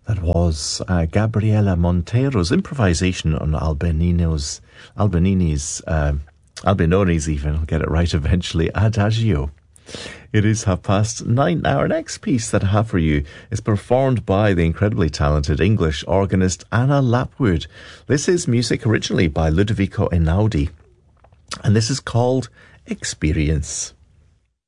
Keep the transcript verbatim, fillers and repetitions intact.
That was uh, Gabriela Montero's improvisation on Albinino's, Albinini's, uh, Albinoni's even, I'll get it right eventually, Adagio. It is half past nine. Our next piece that I have for you is performed by the incredibly talented English organist Anna Lapwood. This is music originally by Ludovico Einaudi, and this is called Experience.